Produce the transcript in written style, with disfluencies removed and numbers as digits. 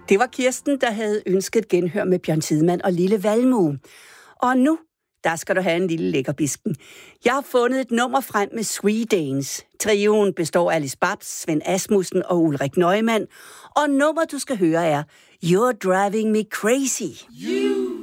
Det var Kirsten, der havde ønsket genhør med Bjørn Tidemand og Lille Valmue. Og nu, der skal du have en lille lækkerbisken. Jeg har fundet et nummer frem med Sweedanes. Trioen består af Alice Babs, Svend Asmussen og Ulrik Neumann. Og nummer, du skal høre, er You're Driving Me Crazy.